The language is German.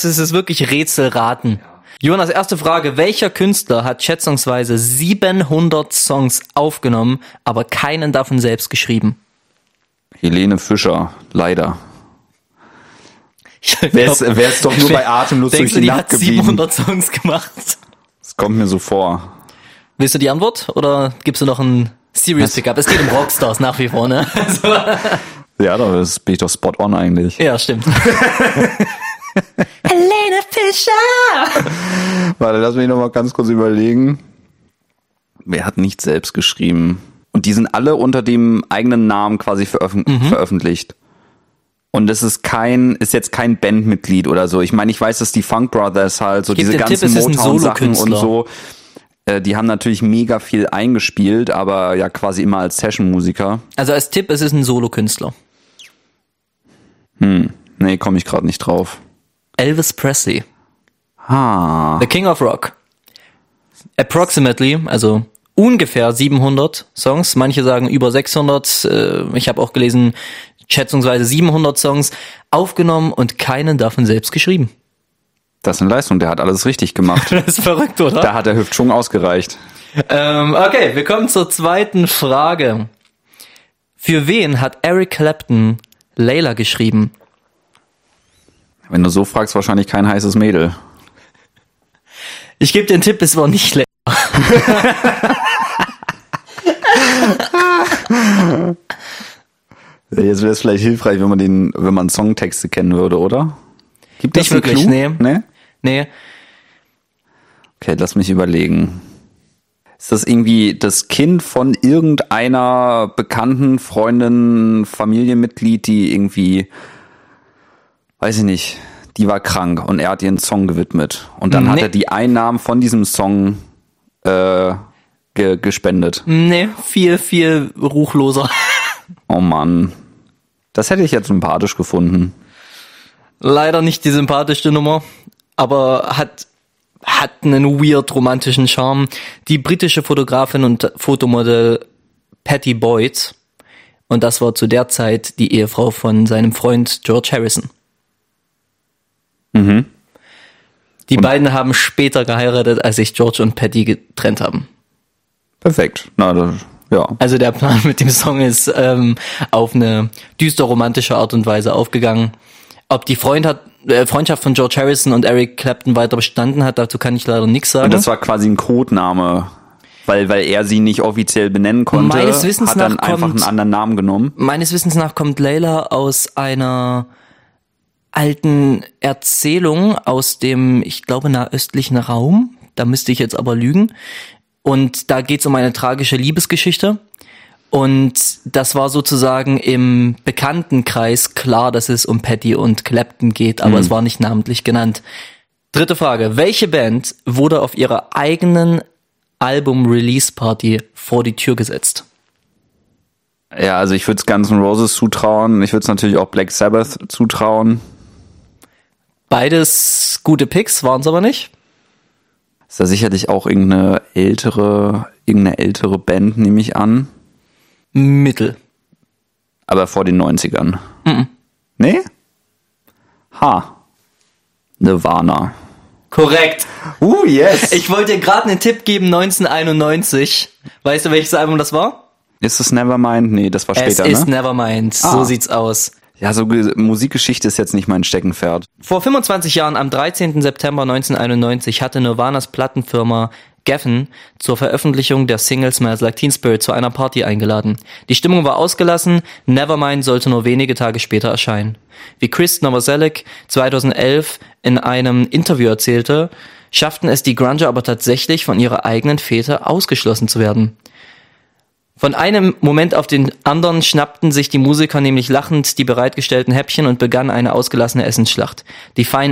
Es ist wirklich Rätselraten. Jonas, erste Frage. Welcher Künstler hat schätzungsweise 700 Songs aufgenommen, aber keinen davon selbst geschrieben? Helene Fischer, leider. Wär's doch nur bei Atemlos durch die Nacht geblieben. Die hat 700 Songs gemacht. Das kommt mir so vor. Willst du die Antwort oder gibst du noch ein Serious Pickup? Es geht um Rockstars nach wie vor, ne? Also. Ja, da bin ich doch spot on eigentlich. Ja, stimmt. Helene Fischer! Warte, lass mich noch mal ganz kurz überlegen. Wer hat nicht selbst geschrieben? Und die sind alle unter dem eigenen Namen quasi veröffentlicht. Und es ist jetzt kein Bandmitglied oder so. Ich meine, ich weiß, dass die Funk Brothers halt so diese ganzen Motown-Sachen und so, die haben natürlich mega viel eingespielt, aber ja quasi immer als Session-Musiker. Also als Tipp, es ist ein Solokünstler. Nee, komme ich gerade nicht drauf. Elvis Presley. The King of Rock. Approximately, also ungefähr 700 Songs. Manche sagen über 600. Ich habe auch gelesen, schätzungsweise 700 Songs aufgenommen und keinen davon selbst geschrieben. Das ist eine Leistung, der hat alles richtig gemacht. Das ist verrückt, oder? Da hat der Hüftschwung ausgereicht. Okay, wir kommen zur zweiten Frage. Für wen hat Eric Clapton Layla geschrieben? Wenn du so fragst, wahrscheinlich kein heißes Mädel. Ich gebe dir einen Tipp, es war nicht Layla. Jetzt wäre es vielleicht hilfreich, wenn man Songtexte kennen würde, oder? Gibt es nicht wirklich, nee. Okay, lass mich überlegen. Ist das irgendwie das Kind von irgendeiner bekannten Freundin, Familienmitglied, die irgendwie, weiß ich nicht, die war krank und er hat ihr einen Song gewidmet. Und dann hat er die Einnahmen von diesem Song gespendet. Nee, viel ruchloser. Oh Mann. Das hätte ich jetzt sympathisch gefunden. Leider nicht die sympathischste Nummer, aber hat einen weird romantischen Charme. Die britische Fotografin und Fotomodel Patty Boyd, und das war zu der Zeit die Ehefrau von seinem Freund George Harrison. Die beiden haben später geheiratet, als sich George und Patty getrennt haben. Perfekt. Ja. Also der Plan mit dem Song ist auf eine düster romantische Art und Weise aufgegangen. Ob die Freundschaft von George Harrison und Eric Clapton weiter bestanden hat, dazu kann ich leider nichts sagen. Und das war quasi ein Codename, weil er sie nicht offiziell benennen konnte, meines Wissens hat dann einfach einen anderen Namen genommen. Meines Wissens nach kommt Layla aus einer alten Erzählung aus dem, ich glaube, nahöstlichen Raum. Da müsste ich jetzt aber lügen. Und da geht's um eine tragische Liebesgeschichte. Und das war sozusagen im Bekanntenkreis klar, dass es um Patty und Clapton geht, aber es war nicht namentlich genannt. Dritte Frage. Welche Band wurde auf ihrer eigenen Album-Release-Party vor die Tür gesetzt? Ja, also ich würde es Guns N' Roses zutrauen. Ich würde es natürlich auch Black Sabbath zutrauen. Beides gute Picks, waren es aber nicht. Ist da sicherlich auch irgendeine ältere Band, nehme ich an. Mittel. Aber vor den 90ern. Nee? Nirvana. Korrekt. Yes. Ich wollte dir gerade einen Tipp geben, 1991. Weißt du, welches Album das war? Ist es Nevermind? Nee, das war später, Es ist ne? Nevermind. So sieht's aus. Ja, so Musikgeschichte ist jetzt nicht mein Steckenpferd. Vor 25 Jahren, am 13. September 1991, hatte Nirvanas Plattenfirma Geffen zur Veröffentlichung der Single Smells Like Teen Spirit zu einer Party eingeladen. Die Stimmung war ausgelassen, Nevermind sollte nur wenige Tage später erscheinen. Wie Chris Novoselic 2011 in einem Interview erzählte, schafften es die Grunger aber tatsächlich, von ihrer eigenen Fete ausgeschlossen zu werden. Von einem Moment auf den anderen schnappten sich die Musiker nämlich lachend die bereitgestellten Häppchen und begann eine ausgelassene Essensschlacht. Die feinen